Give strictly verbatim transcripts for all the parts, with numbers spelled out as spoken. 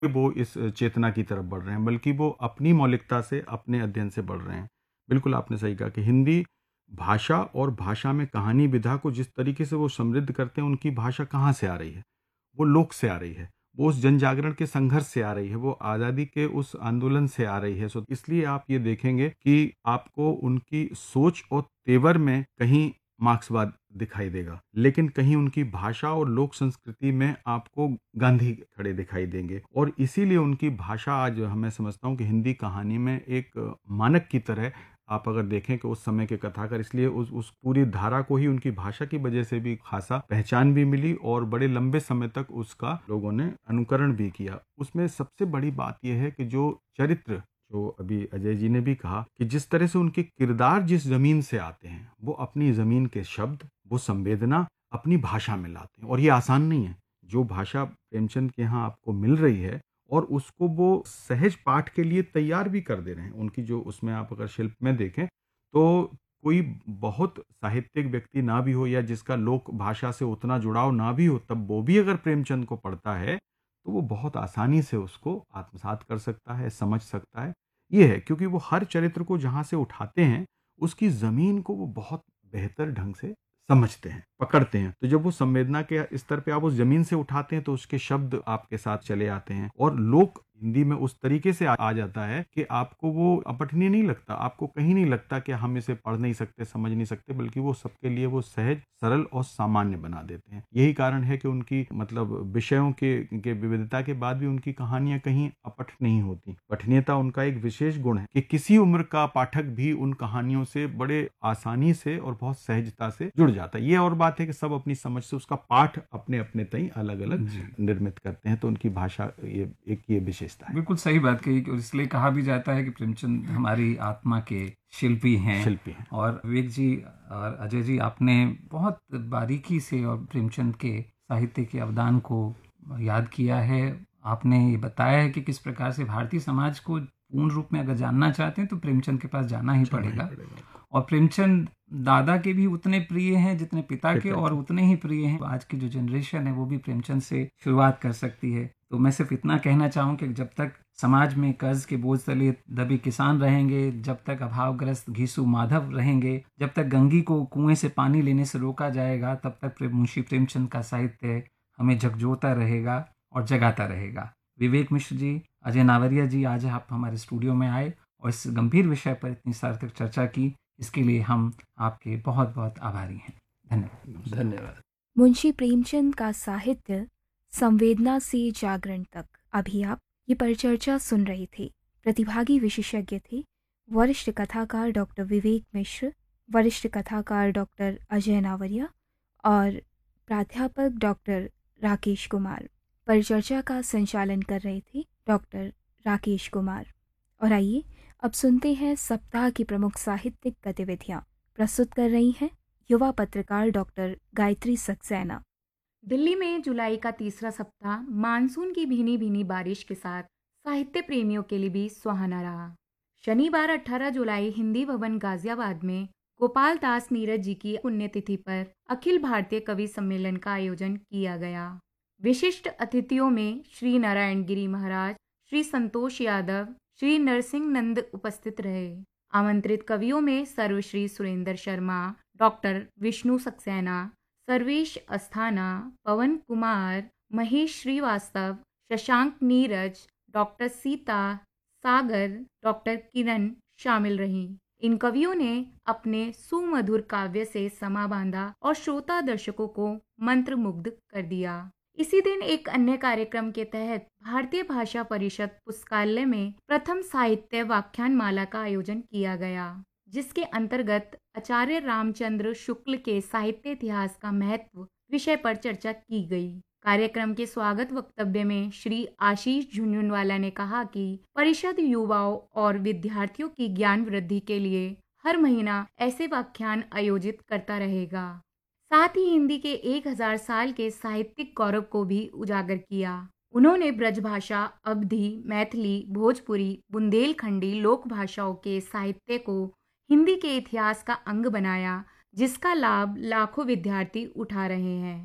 वो इस चेतना की तरफ बढ़ रहे हैं, बल्कि वो अपनी मौलिकता से, अपने अध्ययन से बढ़ रहे हैं। बिल्कुल आपने सही कहा कि हिंदी भाषा और भाषा में कहानी विधा को जिस तरीके से वो समृद्ध करते हैं, उनकी भाषा कहाँ से आ रही है? वो लोक से आ रही है, वो उस जन जागरण के संघर्ष से आ रही है, वो आज़ादी के उस आंदोलन से आ रही है। सो इसलिए आप ये देखेंगे कि आपको उनकी सोच और तेवर में कहीं मार्क्सवाद दिखाई देगा, लेकिन कहीं उनकी भाषा और लोक संस्कृति में आपको गांधी खड़े दिखाई देंगे। और इसीलिए उनकी भाषा आज मैं समझता हूँ कि हिंदी कहानी में एक मानक की तरह आप अगर देखें कि उस समय के कथाकार, इसलिए उस उस पूरी धारा को ही उनकी भाषा की वजह से भी खासा पहचान भी मिली और बड़े लंबे समय तक उसका लोगों ने अनुकरण भी किया। उसमें सबसे बड़ी बात यह है कि जो चरित्र, जो अभी अजय जी ने भी कहा कि जिस तरह से उनके किरदार जिस जमीन से आते हैं, वो अपनी जमीन के शब्द, वो संवेदना अपनी भाषा में लाते हैं। और ये आसान नहीं है। जो भाषा प्रेमचंद के यहाँ आपको मिल रही है और उसको वो सहज पाठ के लिए तैयार भी कर दे रहे हैं। उनकी जो उसमें आप अगर शिल्प में देखें तो कोई बहुत साहित्यिक व्यक्ति ना भी हो या जिसका लोक भाषा से उतना जुड़ाव ना भी हो, तब वो भी अगर प्रेमचंद को पढ़ता है तो वो बहुत आसानी से उसको आत्मसात कर सकता है, समझ सकता है। ये है क्योंकि वो हर चरित्र को जहाँ से उठाते हैं, उसकी ज़मीन को वो बहुत बेहतर ढंग से समझते हैं, पकड़ते हैं। तो जब वो संवेदना के स्तर पे आप उस ज़मीन से उठाते हैं तो उसके शब्द आपके साथ चले आते हैं और लोक हिंदी में उस तरीके से आ, आ जाता है कि आपको वो अपठनीय नहीं लगता, आपको कहीं नहीं लगता कि हम इसे पढ़ नहीं सकते, समझ नहीं सकते, बल्कि वो सबके लिए वो सहज, सरल और सामान्य बना देते हैं। यही कारण है कि उनकी मतलब विषयों के, के विविधता के बाद भी उनकी कहानियां कहीं अपठ नहीं होती। पठनीयता उनका एक विशेष गुण है कि किसी उम्र का पाठक भी उन कहानियों से बड़े आसानी से और बहुत सहजता से जुड़ जाता है। ये और बात है कि सब अपनी समझ से उसका पाठ अपने अपने तई अलग अलग निर्मित करते हैं, तो उनकी भाषा ये एक ये विशेष। बिल्कुल सही बात कही। और इसलिए कहा भी जाता है कि प्रेमचंद हमारी आत्मा के शिल्पी हैं। शिल्पी हैं। और विवेक जी और अजय जी, आपने बहुत बारीकी से और प्रेमचंद के साहित्य के अवदान को याद किया है। आपने ये बताया है कि किस प्रकार से भारतीय समाज को पूर्ण रूप में अगर जानना चाहते हैं तो प्रेमचंद के पास जाना ही पड़ेगा। और प्रेमचंद दादा के भी उतने प्रिय हैं जितने पिता के, और उतने ही प्रिय हैं। आज की जो जनरेशन है वो भी प्रेमचंद से शुरुआत कर सकती है। तो मैं सिर्फ इतना कहना चाहूँ कि जब तक समाज में कर्ज के बोझ तले दबे किसान रहेंगे, जब तक अभावग्रस्त घीसू माधव रहेंगे, जब तक गंगी को कुएं से पानी लेने से रोका जाएगा, तब तक मुंशी प्रेमचंद का साहित्य हमें झकझोरता रहेगा और जगाता रहेगा। विवेक मिश्र जी, अजय नावरिया जी, आज आप हमारे स्टूडियो में आए और इस गंभीर विषय पर इतनी सार्थक चर्चा की, इसके लिए हम आपके बहुत बहुत आभारी हैं। धन्यवाद। धन्यवाद। मुंशी प्रेमचंद का साहित्य संवेदना से जागरण तक, अभी आप ये परिचर्चा सुन रहे थे। प्रतिभागी विशेषज्ञ थे वरिष्ठ कथाकार डॉक्टर विवेक मिश्र, वरिष्ठ कथाकार डॉक्टर अजय नावरिया और प्राध्यापक डॉक्टर राकेश कुमार। परिचर्चा का संचालन कर रहे थे डॉक्टर राकेश कुमार। और आइए अब सुनते हैं सप्ताह की प्रमुख साहित्यिक गतिविधियां। प्रस्तुत कर रही हैं युवा पत्रकार डॉक्टर गायत्री सक्सेना। दिल्ली में जुलाई का तीसरा सप्ताह मानसून की भीनी भीनी बारिश के साथ साहित्य प्रेमियों के लिए भी सुहाना रहा। शनिवार अठारह जुलाई हिंदी भवन गाजियाबाद में गोपाल दास नीरज जी की पुण्यतिथि पर अखिल भारतीय कवि सम्मेलन का आयोजन किया गया। विशिष्ट अतिथियों में श्री नारायण गिरी महाराज, श्री संतोष यादव, श्री नरसिंह नंद उपस्थित रहे। आमंत्रित कवियों में सर्वश्री सुरेंद्र शर्मा, डॉक्टर विष्णु सक्सेना, सर्वेश अस्थाना, पवन कुमार, महेश श्रीवास्तव, शशांक नीरज, डॉक्टर सीता, सागर, डॉक्टर किरण शामिल रहीं। इन कवियों ने अपने सुमधुर काव्य से समा बांधा और श्रोता दर्शकों को मंत्रमुग्ध कर दिया। इसी दिन एक अन्य कार्यक्रम के तहत भारतीय भाषा परिषद पुस्तकालय में प्रथम साहित्य व्याख्यान माला का आयोजन किया गया, जिसके अंतर्गत आचार्य रामचंद्र शुक्ल के साहित्य इतिहास का महत्व विषय पर चर्चा की गई। कार्यक्रम के स्वागत वक्तव्य में श्री आशीष झुंझुनवाला ने कहा कि परिषद युवाओं और विद्यार्थियों की ज्ञान वृद्धि के लिए हर महीना ऐसे व्याख्यान आयोजित करता रहेगा। साथ ही हिंदी के एक हजार साल के साहित्यिक गौरव को भी उजागर किया। उन्होंने ब्रजभाषा, अवधी, मैथिली, भोजपुरी, बुंदेलखंडी लोक भाषाओं के साहित्य को हिंदी के इतिहास का अंग बनाया, जिसका लाभ लाखों विद्यार्थी उठा रहे हैं।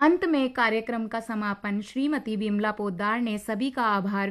अंत में कार्यक्रम का समापन श्रीमती विमला पोद्दार ने सभी का आभार